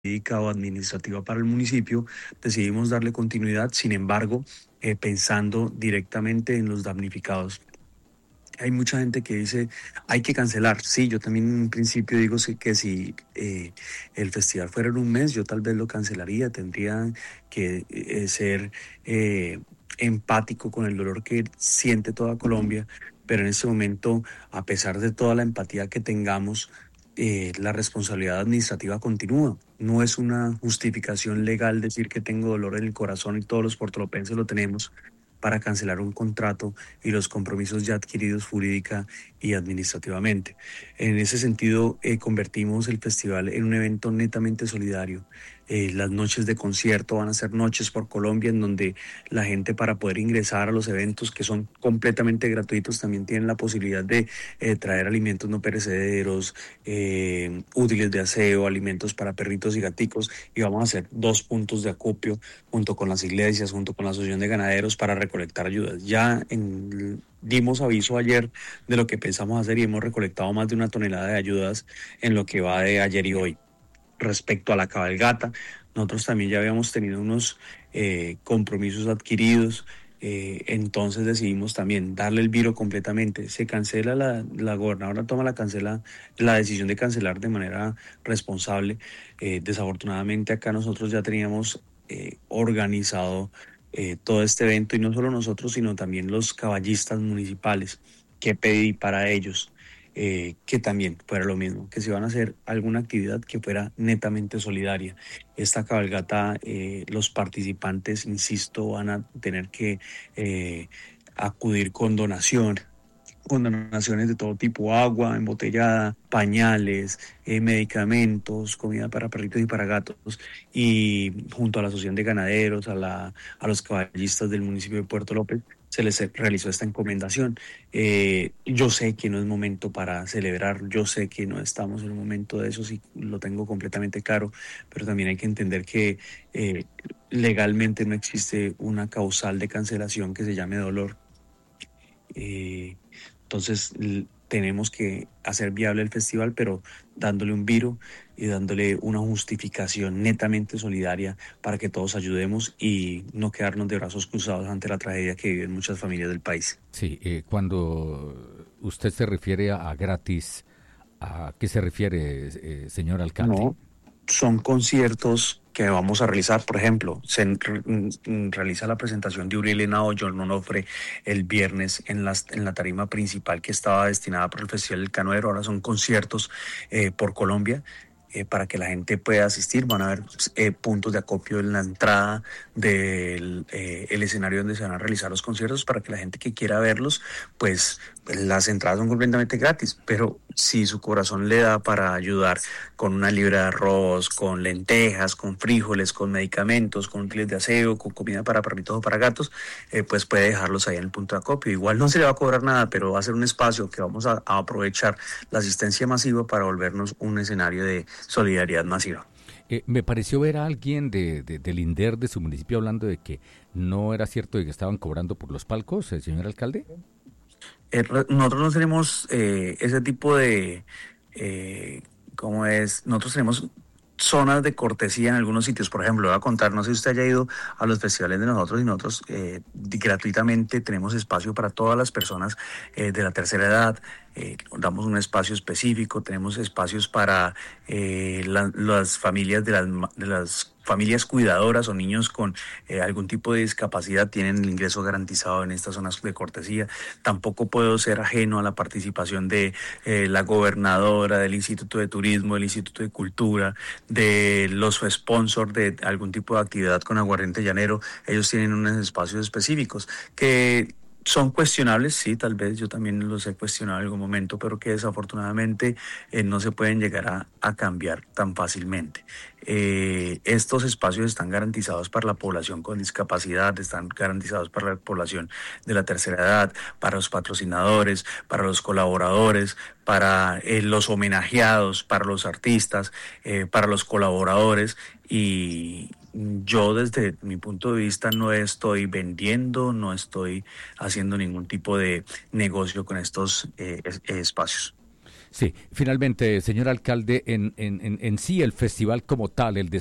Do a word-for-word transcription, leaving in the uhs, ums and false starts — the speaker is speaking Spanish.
jurídica o administrativa para el municipio, decidimos darle continuidad, sin embargo, eh, pensando directamente en los damnificados. Hay mucha gente que dice, hay que cancelar. Sí, yo también en un principio digo sí, que si eh, el festival fuera en un mes, yo tal vez lo cancelaría, tendría que eh, ser eh, empático con el dolor que siente toda Colombia, pero en este momento, a pesar de toda la empatía que tengamos, eh, la responsabilidad administrativa continúa. No es una justificación legal decir que tengo dolor en el corazón y todos los portolopenses lo tenemos para cancelar un contrato y los compromisos ya adquiridos jurídica y administrativamente. En ese sentido, eh, convertimos el festival en un evento netamente solidario. Eh, las noches de concierto van a ser noches por Colombia en donde la gente, para poder ingresar a los eventos que son completamente gratuitos, también tienen la posibilidad de eh, traer alimentos no perecederos, eh, útiles de aseo, alimentos para perritos y gaticos, y vamos a hacer dos puntos de acopio junto con las iglesias, junto con la Asociación de Ganaderos, para recolectar ayudas. Ya en, dimos aviso ayer de lo que pensamos hacer y hemos recolectado más de una tonelada de ayudas en lo que va de ayer y hoy. Respecto a la cabalgata, nosotros también ya habíamos tenido unos eh, compromisos adquiridos, eh, entonces decidimos también darle el viro completamente. Se cancela, la, la gobernadora toma la, cancela, la decisión de cancelar de manera responsable. Eh, desafortunadamente acá nosotros ya teníamos eh, organizado eh, todo este evento, y no solo nosotros, sino también los caballistas municipales, que pedí para ellos eh, que también fuera lo mismo, que si van a hacer alguna actividad que fuera netamente solidaria. Esta cabalgata, eh, los participantes, insisto, van a tener que eh, acudir con donación, con donaciones de todo tipo: agua embotellada, pañales, eh, medicamentos, comida para perritos y para gatos, y junto a la Asociación de Ganaderos, a, la, a los caballistas del municipio de Puerto López, se les realizó esta encomendación. Eh, yo sé que no es momento para celebrar, yo sé que no estamos en un momento de eso, sí lo tengo completamente claro, pero también hay que entender que eh, legalmente no existe una causal de cancelación que se llame dolor. Eh, entonces l- tenemos que hacer viable el festival, pero dándole un viro y dándole una justificación netamente solidaria para que todos ayudemos y no quedarnos de brazos cruzados ante la tragedia que viven muchas familias del país. Sí, eh, cuando usted se refiere a, a gratis, ¿a qué se refiere, eh, señor alcalde? No, son conciertos que vamos a realizar. Por ejemplo, se en- mm, realiza la presentación de Uriel Henao, John Onofre, el viernes en, las, en la tarima principal que estaba destinada para el Festival del Canoero. Ahora son conciertos eh, por Colombia. Eh, para que la gente pueda asistir. Van a haber eh, puntos de acopio en la entrada del eh, el escenario donde se van a realizar los conciertos, para que la gente que quiera verlos, pues las entradas son completamente gratis, pero si su corazón le da para ayudar con una libra de arroz, con lentejas, con frijoles, con medicamentos, con útiles de aseo, con comida para perritos o para gatos, eh, pues puede dejarlos ahí en el punto de acopio. Igual no se le va a cobrar nada, pero va a ser un espacio que vamos a, a aprovechar la asistencia masiva para volvernos un escenario de solidaridad masiva. Eh, me pareció ver a alguien de, de- del INDER de su municipio hablando de que no era cierto de que estaban cobrando por los palcos, el señor alcalde. Eh, re- nosotros no tenemos eh, ese tipo de, eh, ¿cómo es? Nosotros tenemos zonas de cortesía en algunos sitios. Por ejemplo, voy a contar, no sé si usted haya ido a los festivales de nosotros, y nosotros eh, di- gratuitamente tenemos espacio para todas las personas eh, de la tercera edad. Eh, damos un espacio específico, tenemos espacios para eh, la- las familias de las, ma- de las familias cuidadoras o niños con eh, algún tipo de discapacidad, tienen el ingreso garantizado en estas zonas de cortesía. Tampoco puedo ser ajeno a la participación de eh, la gobernadora, del Instituto de Turismo, del Instituto de Cultura, de los sponsors de algún tipo de actividad con Aguardiente Llanero. Ellos tienen unos espacios específicos que son cuestionables, sí, tal vez yo también los he cuestionado en algún momento, pero que desafortunadamente eh, no se pueden llegar a, a cambiar tan fácilmente. Eh, estos espacios están garantizados para la población con discapacidad, están garantizados para la población de la tercera edad, para los patrocinadores, para los colaboradores, para eh, los homenajeados, para los artistas, eh, para los colaboradores. Y yo, desde mi punto de vista, no estoy vendiendo, no estoy haciendo ningún tipo de negocio con estos eh, es- espacios. Sí, finalmente, señor alcalde, en, en, en, en sí el festival como tal, el